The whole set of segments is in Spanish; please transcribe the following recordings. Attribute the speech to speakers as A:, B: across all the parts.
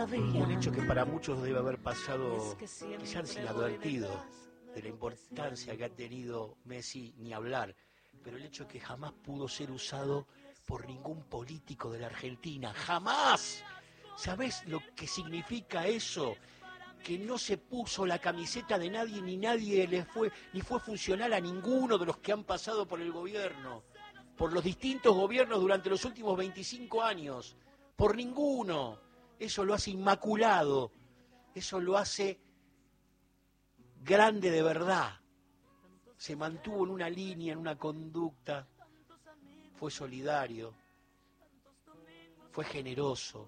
A: Un hecho que para muchos debe haber pasado quizás inadvertido de la importancia que ha tenido Messi, ni hablar, pero el hecho que jamás pudo ser usado por ningún político de la Argentina, ¡jamás! ¿Sabés lo que significa eso? Que no se puso la camiseta de nadie, ni nadie ni fue funcional a ninguno de los que han pasado por el gobierno, por los distintos gobiernos durante los últimos 25 años, por ninguno. Eso lo hace inmaculado, eso lo hace grande de verdad. Se mantuvo en una línea, en una conducta, fue solidario, fue generoso,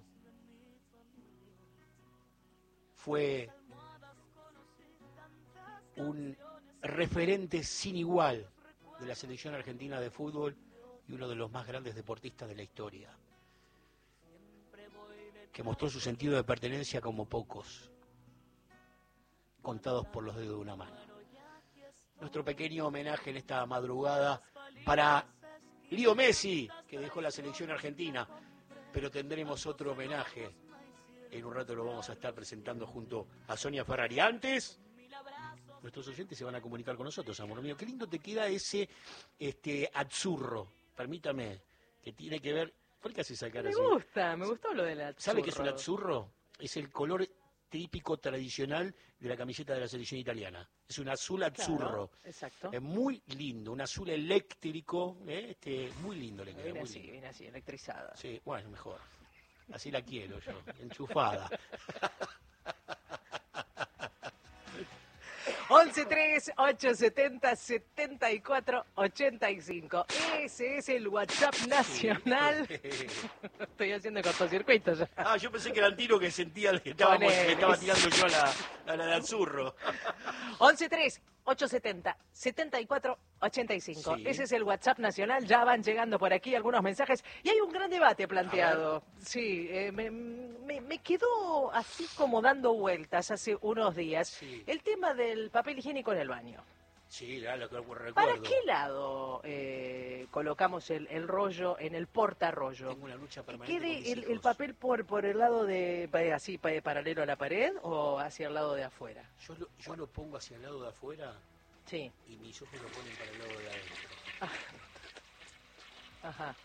A: fue un referente sin igual de la selección argentina de fútbol y uno de los más grandes deportistas de la historia, que mostró su sentido de pertenencia como pocos, contados por los dedos de una mano. Nuestro pequeño homenaje en esta madrugada para Leo Messi, que dejó la selección argentina, pero tendremos otro homenaje. En un rato lo vamos a estar presentando junto a Sonia Ferrari. Antes, nuestros oyentes se van a comunicar con nosotros, amor mío. Qué lindo te queda ese azzurro, permítame, que tiene que ver... ¿Por qué haces esa cara así?
B: Me gustó lo del azzurro.
A: ¿Sabe qué es un azzurro? Es el color típico tradicional de la camiseta de la selección italiana. Es un azul azzurro.
B: Claro, exacto.
A: Es muy lindo, un azul eléctrico, muy lindo le queda.
B: Viene así, electrizada.
A: Sí, bueno, mejor. Así la quiero yo, enchufada.
B: 11-3-870-74-85. Ese es el WhatsApp nacional. Estoy haciendo cortocircuito ya.
A: Yo pensé que era el tiro que sentía que estaba tirando yo a la de Azzurro.
B: 11-3-870-74-85. Ese es el WhatsApp nacional. Ya van llegando por aquí algunos mensajes. Y hay un gran debate planteado. Sí, me quedó así como dando vueltas hace unos días.
A: Sí.
B: El tema del papel higiénico en el baño.
A: Sí, lo que recuerdo.
B: ¿Para qué lado colocamos el rollo en el portarrollo?
A: Tengo una lucha
B: ¿Que
A: permanente
B: quede
A: con mis hijos.
B: el papel por el lado de así paralelo a la pared o hacia el lado de afuera?
A: Yo lo pongo hacia el lado de afuera.
B: Sí.
A: Y mis ojos lo ponen para el lado de adentro.
B: Ajá.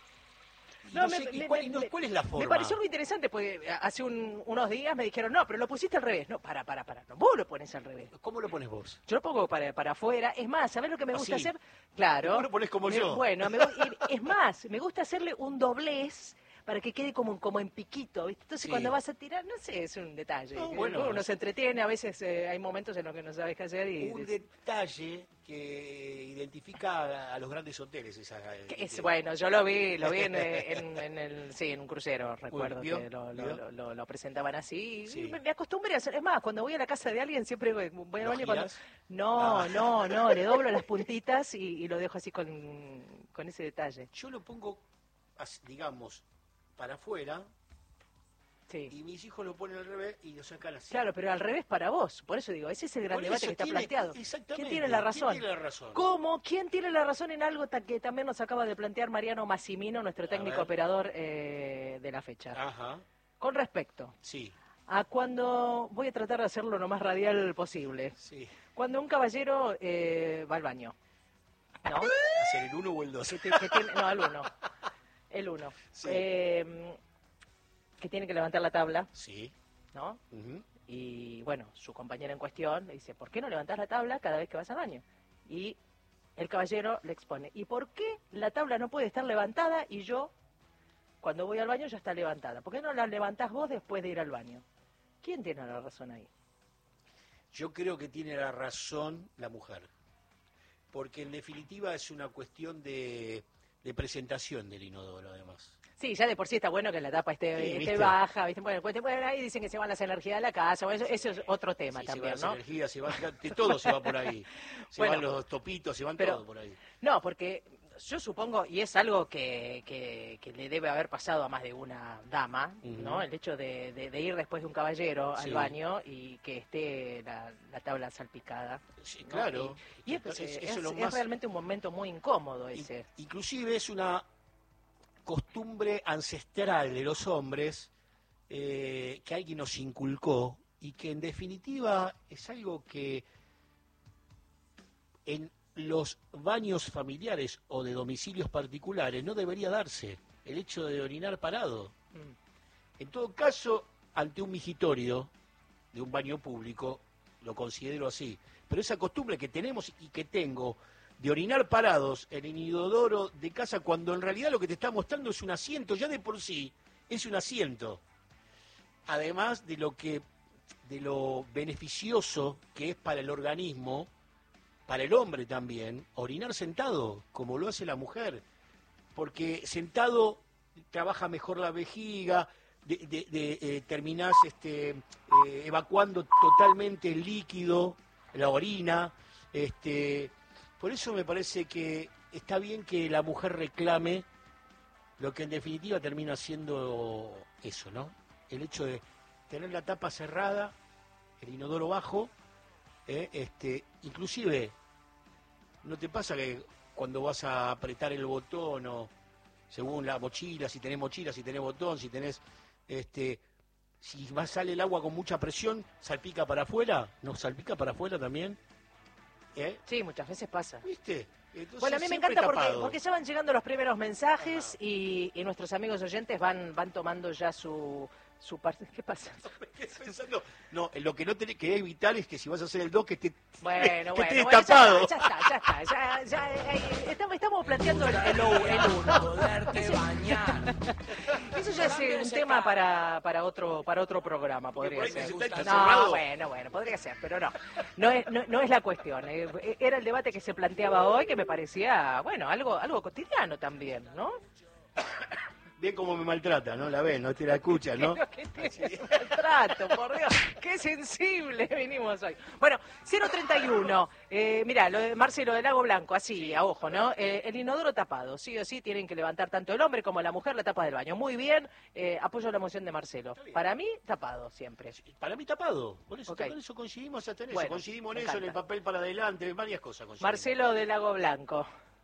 A: ¿Cuál es la forma?
B: Me pareció muy interesante porque hace unos días me dijeron, no, pero lo pusiste al revés. No, para. No, vos lo pones al revés.
A: ¿Cómo lo pones vos?
B: Yo lo pongo para afuera. Es más, ¿sabés lo que me gusta
A: ¿Así?
B: hacer? Claro.
A: ¿Cómo lo pones como yo?
B: Bueno, es más, me gusta hacerle un doblez para que quede como en piquito, ¿viste? Entonces cuando vas a tirar, no sé, es un detalle. Uno se entretiene, a veces hay momentos en los que no sabes qué hacer.
A: Un detalle que identifica a los grandes hoteles.
B: Bueno, yo lo vi en un crucero, recuerdo que lo presentaban así.
A: Sí.
B: Me acostumbré a hacer, es más, cuando voy a la casa de alguien siempre voy al baño cuando...
A: ¿Girás?
B: No, le doblo las puntitas y lo dejo así con ese detalle.
A: Yo lo pongo, digamos, para afuera.
B: Sí.
A: Y mis hijos lo ponen al revés y lo sacan así.
B: Claro, pero al revés para vos. Por eso digo, ese es el gran debate que está planteado.
A: Exactamente.
B: ¿Quién tiene la razón?
A: ¿Quién tiene la razón?
B: ¿Cómo? ¿Quién tiene la razón en algo que también nos acaba de plantear Mariano Massimino, nuestro técnico operador de la fecha?
A: Ajá.
B: Con respecto a cuando... Voy a tratar de hacerlo lo más radial posible.
A: Sí.
B: Cuando un caballero va al baño. ¿No?
A: ¿Hacer el 1 o el 2?
B: No, el 1. El 1.
A: Sí.
B: Que tiene que levantar la tabla.
A: Sí.
B: ¿No?
A: Uh-huh.
B: Y bueno, su compañera en cuestión le dice, ¿por qué no levantás la tabla cada vez que vas al baño? Y el caballero le expone, ¿y por qué la tabla no puede estar levantada y yo, cuando voy al baño, ya está levantada? ¿Por qué no la levantás vos después de ir al baño? ¿Quién tiene la razón ahí?
A: Yo creo que tiene la razón la mujer, porque en definitiva es una cuestión de presentación del inodoro, además.
B: Sí, ya de por sí está bueno que la tapa esté baja, ¿viste? Bueno, ahí dicen que se van las energías de la casa, bueno, eso es otro tema también,
A: se van
B: ¿no?
A: Las energías, todo se va por ahí. Se van los topitos, se van todo por ahí.
B: No, porque yo supongo, y es algo que le debe haber pasado a más de una dama, ¿no? El hecho de ir después de un caballero al baño y que esté la tabla salpicada.
A: Sí,
B: ¿no?
A: claro.
B: Y es realmente un momento muy incómodo ese.
A: Inclusive es una costumbre ancestral de los hombres que alguien nos inculcó y que en definitiva es algo que en los baños familiares o de domicilios particulares no debería darse, el hecho de orinar parado. En todo caso, ante un migitorio de un baño público, lo considero así. Pero esa costumbre que tenemos y que tengo de orinar parados en el inodoro de casa, cuando en realidad lo que te está mostrando es un asiento, ya de por sí es un asiento. Además de lo beneficioso que es para el organismo, para el hombre también, orinar sentado, como lo hace la mujer, porque sentado trabaja mejor la vejiga, terminás evacuando totalmente el líquido, la orina. Por eso me parece que está bien que la mujer reclame lo que en definitiva termina siendo eso, ¿no? El hecho de tener la tapa cerrada, el inodoro bajo, inclusive, ¿no te pasa que cuando vas a apretar el botón o según la mochila, si tenés botón, si tenés, si sale el agua con mucha presión, salpica para afuera? ¿No salpica para afuera también?
B: Sí, muchas veces pasa.
A: ¿Viste? Entonces,
B: bueno, a mí me encanta porque ya van llegando los primeros mensajes y nuestros amigos oyentes van tomando ya su parte. ¿Qué pasa?
A: Estoy pensando, no, lo que no tenés que evitar es que si vas a hacer el 2 que esté
B: tapado. Ya está. Estamos planteando el 1. Eso ya es un tema para otro programa, podría ser. No, bueno, podría ser, pero no es la cuestión. Era el debate que se planteaba hoy, que me parecía, bueno, algo cotidiano también, ¿no?
A: Bien como me maltrata, ¿no? La ves, no te la escuchas, ¿no?
B: ¿Qué te maltrato, por Dios? Qué sensible vinimos hoy. Bueno, 031. Mirá, lo de Marcelo del Lago Blanco, así, a ojo, ¿no? El inodoro tapado. Sí o sí tienen que levantar tanto el hombre como la mujer la tapa del baño. Muy bien, apoyo la moción de Marcelo. Para mí, tapado siempre.
A: Para mí, tapado. Por eso,
B: Okay.
A: Con eso coincidimos hasta en eso.
B: Bueno,
A: coincidimos en eso, en el papel para adelante, varias cosas.
B: Marcelo del Lago Blanco.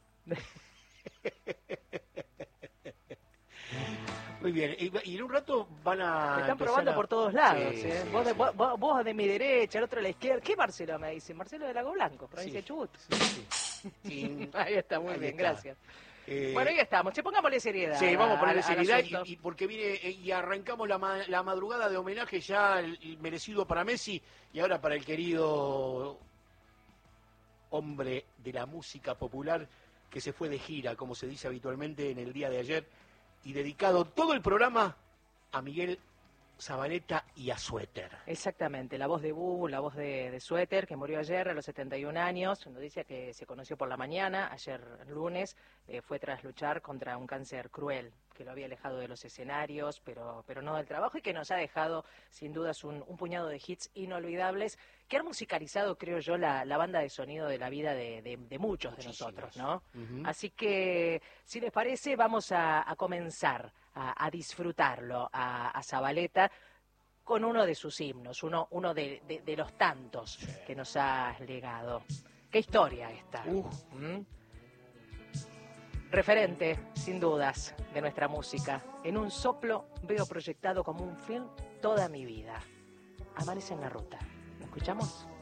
A: Muy bien, y en un rato van a...
B: Me están probando por todos lados, sí, ¿eh? Vos de mi derecha, el otro de la izquierda. ¿Qué Marcelo me dice? Marcelo de Lago Blanco, provincia de Chubut. Sí. Ahí está, muy bien, gracias. Bueno, ahí estamos. Pongámosle seriedad.
A: Sí, vamos a ponerle seriedad y porque viene y arrancamos la madrugada de homenaje ya el merecido para Messi y ahora para el querido hombre de la música popular que se fue de gira, como se dice habitualmente en el día de ayer, y dedicado todo el programa a Miguel Zabaleta y a Suéter.
B: Exactamente, la voz de Bubu, la voz de Suéter, que murió ayer a los 71 años, noticia que se conoció por la mañana, ayer lunes, fue tras luchar contra un cáncer cruel, que lo había alejado de los escenarios, pero no del trabajo, y que nos ha dejado, sin dudas, un puñado de hits inolvidables, que han musicalizado, creo yo, la banda de sonido de la vida de muchos de nosotros, ¿no? Uh-huh. Así que, si les parece, vamos a comenzar a disfrutarlo a Zabaleta con uno de sus himnos, uno de los tantos que nos ha legado. ¿Qué historia esta? Referente, sin dudas, de nuestra música. En un soplo veo proyectado como un film toda mi vida. Amanece en la ruta. ¿Lo escuchamos?